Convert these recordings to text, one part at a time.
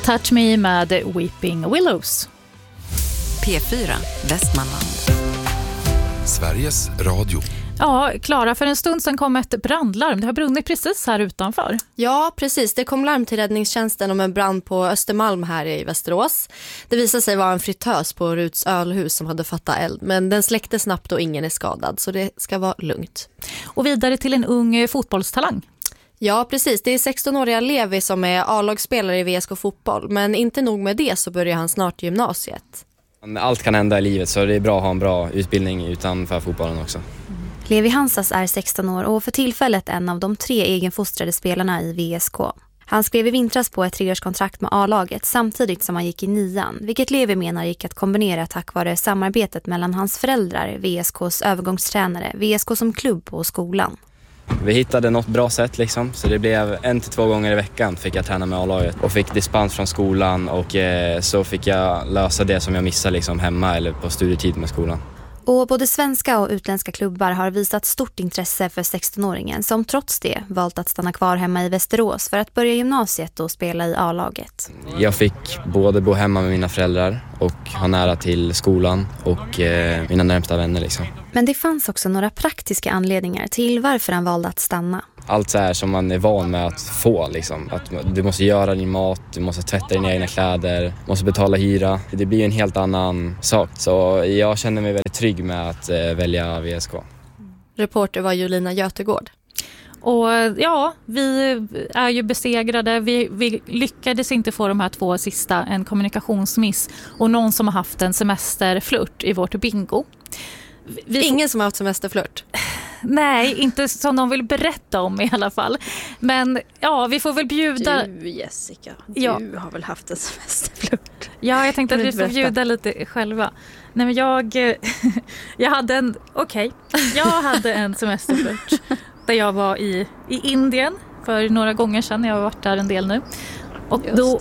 Touch Me med Weeping Willows. P4 Västmanland. Sveriges Radio. Ja, Klara, för en stund sedan kom ett brandlarm. Det har brunnit precis här utanför. Ja, precis. Det kom larm till räddningstjänsten om en brand på Östermalm här i Västerås. Det visade sig vara en fritös på Ruts ölhus som hade fattat eld. Men den släckte snabbt och ingen är skadad, så det ska vara lugnt. Och vidare till en ung fotbollstalang. Ja, precis. Det är 16-åriga Levi som är A-lagsspelare i VSK fotboll. Men inte nog med det så börjar han snart gymnasiet. Allt kan hända i livet, så det är bra att ha en bra utbildning utanför fotbollen också. Levi Hansas är 16 år och för tillfället en av de 3 egenfostrade spelarna i VSK. Han skrev i vintras på ett 3-årskontrakt med A-laget samtidigt som han gick i 9:an, vilket Levi menar gick att kombinera tack vare samarbetet mellan hans föräldrar, VSKs övergångstränare, VSK som klubb och skolan. Vi hittade något bra sätt liksom, så det blev 1 till 2 gånger i veckan fick jag träna med A-laget och fick dispens från skolan och så fick jag lösa det som jag missade liksom hemma eller på studietid med skolan. Och både svenska och utländska klubbar har visat stort intresse för 16-åringen som trots det valt att stanna kvar hemma i Västerås för att börja gymnasiet och spela i A-laget. Jag fick både bo hemma med mina föräldrar och ha nära till skolan och mina närmsta vänner liksom. Men det fanns också några praktiska anledningar till varför han valde att stanna. Allt så här som man är van med att få liksom. Att du måste göra din mat, du måste tvätta dina egna kläder, måste betala hyra. Det blir en helt annan sak. Så jag känner mig väldigt trygg med att välja VSK. Reporter var Julina Götegård. Och ja, vi är ju besegrade. Vi lyckades inte få de här 2 sista, en kommunikationsmiss och någon som har haft en semesterflört i vårt bingo. Ingen som har haft semesterflört? Nej, inte som de vill berätta om i alla fall. Men ja, vi får väl bjuda... Du, Jessica, ja. Du har väl haft en semesterflört? Ja, jag tänkte att vi får bjuda lite själva. Nej, men jag hade en semesterflört där jag var i Indien för några gånger sedan. Jag har varit där en del nu. Och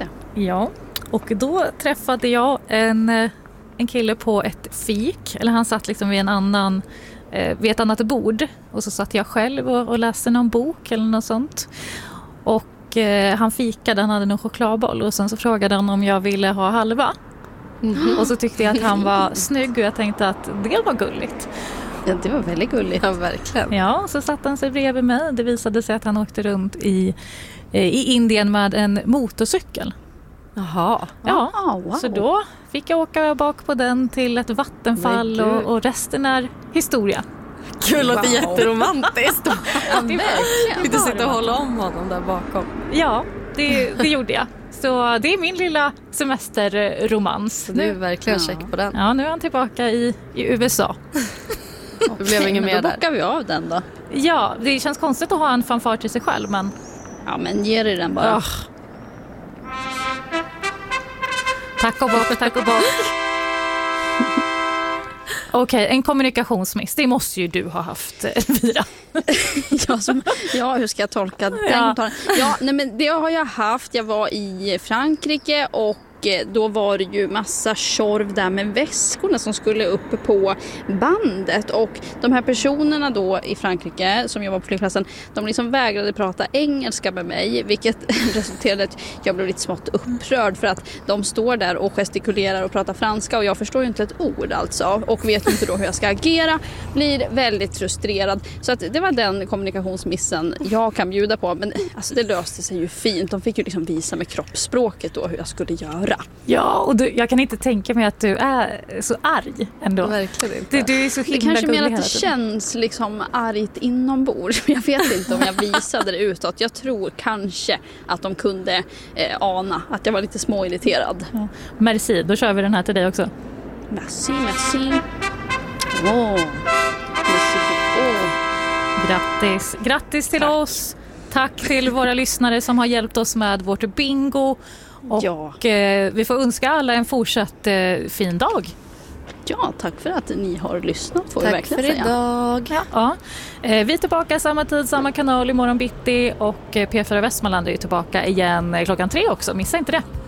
då träffade jag en kille på ett fik. Eller han satt liksom vid ett annat bord. Och så satt jag själv och läste någon bok eller något sånt. Och han fikade, han hade någon chokladboll. Och sen så frågade han om jag ville ha halva. Mm-hmm. Och så tyckte jag att han var snygg och jag tänkte att det var gulligt. Ja, det var väldigt gulligt. Ja, verkligen. Ja, så satt han sig bredvid mig. Det visade sig att han åkte runt i Indien med en motorcykel. Jaha. Ja, wow. Så då fick jag åka bak på den till ett vattenfall och resten är historia. Kul, låter jätteromantiskt. Ja, fick du sitta och hålla om honom där bakom? Ja, det gjorde jag. Så det är min lilla semesterromans. Du är verkligen check på den. Ja, nu är han tillbaka i USA. Det blev ingen mer då där. bockar vi av den då. Ja, det känns konstigt att ha en fanfar till sig själv, men... Ja, men ge dig den bara. Tack och bock. Okej, en kommunikationsmiss. Det måste ju du ha haft, Elvira. Hur ska jag tolka den? Ja, nej, men det har jag haft. Jag var i Frankrike och då var det ju massa tjorv där med väskorna som skulle upp på bandet. Och de här personerna då i Frankrike som jag var på flygplatsen, de liksom vägrade prata engelska med mig, vilket resulterade att jag blev lite smått upprörd för att de står där och gestikulerar och pratar franska och jag förstår ju inte ett ord alltså och vet inte då hur jag ska agera, blir väldigt frustrerad. Så att det var den kommunikationsmissen jag kan bjuda på, men alltså det löste sig ju fint. De fick ju liksom visa med kroppsspråket då hur jag skulle göra. Ja, och jag kan inte tänka mig att du är så arg ändå. Verkligen inte. Du är så himla det kanske gullig mer att det känns liksom argt inombords. Jag vet inte om jag visade det utåt. Jag tror kanske att de kunde ana att jag var lite småirriterad. Ja. Merci, då kör vi den här till dig också. Merci. Grattis till oss. Tack till våra lyssnare som har hjälpt oss med vårt bingo. Och vi får önska alla en fortsatt fin dag. Ja, tack för att ni har lyssnat. Tack för idag. Ja. Vi är tillbaka samma tid, samma kanal imorgon bitti. Och P4 Västmanland är ju tillbaka igen klockan 3 också. Missa inte det.